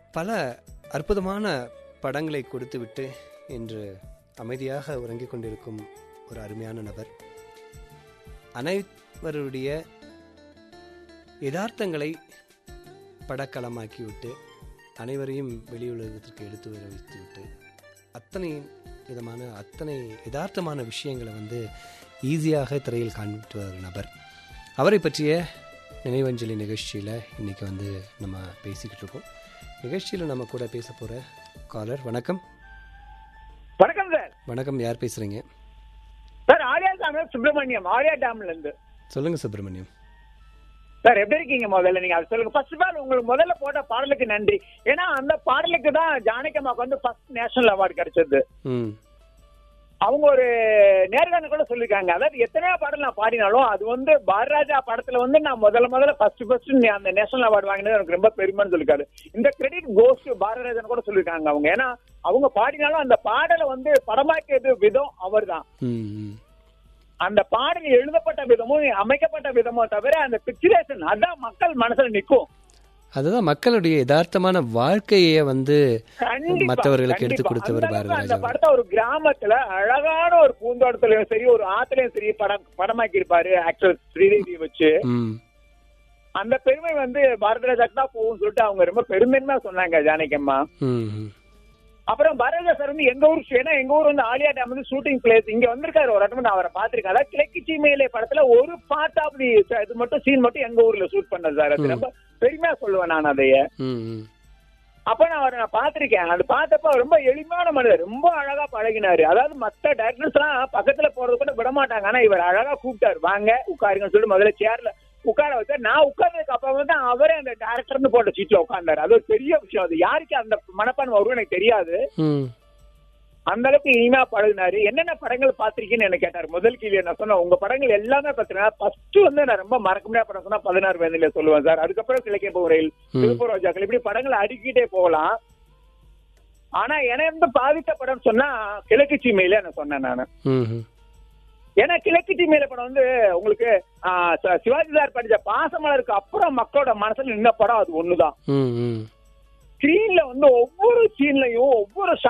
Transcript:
பல அற்புதமான படங்களை கொடுத்துவிட்டு இன்று அமைதியாக உறங்கிக் கொண்டிருக்கும் ஒரு அருமையான நபர். அனைவருடைய யதார்த்தங்களை படக்களமாக்கிவிட்டு அனைவரையும் வெளியுலகத்திற்கு எடுத்து வர வைத்துவிட்டு அத்தனை யதார்த்தமான விஷயங்களை ஈஸியாக திரையில் காண்பிட்டு வர நபர். அவரை பற்றிய நினைவஞ்சலி நிகழ்ச்சியில் இன்றைக்கி நம்ம பேசிக்கிட்டு இருக்கோம். நிகழ்ச்சியில் நம்ம கூட பேச போகிற காலர், வணக்கம். வணக்கம் சார். வணக்கம், யார் பேசுகிறீங்க? சார் ஆர்யா சுப்பிரமணியம், ஆர்யா டேம்ல இருந்து. சொல்லுங்கள் சுப்பிரமணியம் சார், எப்படி இருக்கீங்க? முதல்ல நீங்க அது சொல்லுங்க. ஃபர்ஸ்ட் ஆஃப் ஆல் உங்களுக்கு முதல்ல போட்ட பாடலுக்கு நன்றி. ஏன்னா அந்த பாடலுக்கு தான் ஜானகியம்மாவுக்கு ஃபர்ஸ்ட் நேஷனல் அவார்டு கிடைச்சது. அவங்க ஒரு நேர்காணல் கூட சொல்லிருக்காங்க. அதாவது எத்தனையோ பாடல் நான் பாடினாலும் அது பாரராஜா படத்துல நான் முதல்ல ஃபர்ஸ்ட் அந்த நேஷனல் அவார்டு வாங்கினது எனக்கு ரொம்ப பெருமைன்னு சொல்லிருக்காரு. இந்த கிரெடிட் கோஸ் டு பாரராஜன் கூட சொல்லிருக்காங்க அவங்க. ஏன்னா அவங்க பாடினாலும் அந்த பாடலை படமாக்கியது விதம் அவர் தான். அந்த பாடல் எழுதப்பட்ட விதமும் அமைக்கப்பட்ட விதமும் தவிர அந்த பிக்சரேஷன் அதான் மக்கள் மனசுல நிற்கும். அதுதான் மக்களுடைய யதார்த்தமான வாழ்க்கைய மற்றவர்களுக்கு எடுத்து கொடுத்தவர் பாரதிராஜா. அந்த படத்தை ஒரு கிராமத்துல அழகான ஒரு பூந்தோட்டத்திலயும் சரி ஒரு ஆத்துலயும் சரி படமாக்கி இருப்பாரு ஆக்டர் ஸ்ரீதேவியை வச்சு. அந்த பெருமை பாரதிராஜாக்கு தான் போகும்னு சொல்லிட்டு அவங்க ரொம்ப பெருமையா சொன்னாங்க ஜானகியம்மா. அப்புறம் பாரதிராஜா சார் எங்க ஊர், ஏன்னா எங்க ஊர் ஆலியா டேம் ஷூட்டிங் பிளேஸ். இங்க வந்திருக்காரு ஒரு இடத்துல, அவரை பாத்திருக்கேன். அதாவது கிழக்கு சீமையிலே படத்துல ஒரு பார்ட் ஆஃப் தி இது மட்டும் சீன் மட்டும் எங்க ஊர்ல ஷூட் பண்ணது சார். அது ரொம்ப பெருமையா சொல்லுவேன் நான் அதைய. அப்ப நான் அவரை பாத்திருக்கேன். அது பார்த்தப்ப ரொம்ப எளிமையான மனிதர், ரொம்ப அழகா பழகினாரு. அதாவது மத்த டைரக்டர்ஸ் எல்லாம் பக்கத்துல போறது கூட விட மாட்டாங்க. ஆனா இவர் அழகா கூப்பிட்டாரு, வாங்க உட்காருங்கன்னு சொல்லிட்டு முதல்ல சேர்ல உட்கார வச்சா. நான் உட்கார்ந்ததுக்கு அப்புறம் அவரே அந்த டைரக்டர்னு போட்ட சீட்ல உட்கார்ந்தாரு. அது ஒரு பெரிய விஷயம். அது யாருக்கு அந்த மனப்பான்மை வரும் எனக்கு தெரியாது. அந்த அளவுக்கு இனிமையா பழகினாரு. என்னென்ன படங்கள் பாத்திருக்கீங்கன்னு என்ன கேட்டாரு. முதல் கேள்வி நான் சொன்னேன், உங்க படங்கள் எல்லாமே பாத்தீங்கன்னா ஃபர்ஸ்ட் நான் ரொம்ப மறக்க முடியாத படம் சொன்னா 16 வயதுல சொல்லுவேன் சார். அதுக்கப்புறம் கிழக்கே போகிறேன், திருப்பூர் ரோஜாக்கள், இப்படி படங்களை அடுக்கிட்டே போகலாம். ஆனா என்ன பாதித்த படம் சொன்னா கிழக்கு சீமையில நான் சொன்னேன் நானு. ஏன்னா கிழக்கு சீமையில படம் உங்களுக்கு சிவாஜி சார் படிச்ச பாசமலருக்கு அப்புறம் மக்களோட மனசுல நின்ன படம் அது ஒண்ணுதான். ஸ்கிரீன்ல ஒவ்வொரு சீன்லயும் ஒவ்வொரு